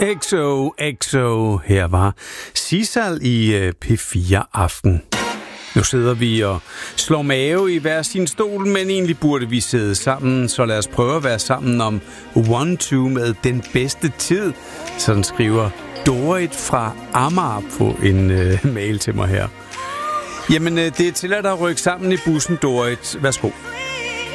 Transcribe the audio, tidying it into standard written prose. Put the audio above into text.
XO, her var Sisal i P4 Aften. Nu sidder vi og slår mave i hver sin stol, men egentlig burde vi sidde sammen, så lad os prøve at være sammen om 1-2 med den bedste tid. Sådan skriver Dorit fra Amager på en mail til mig her. Jamen, det er til at rykke sammen i bussen, Dorit. Værsgo.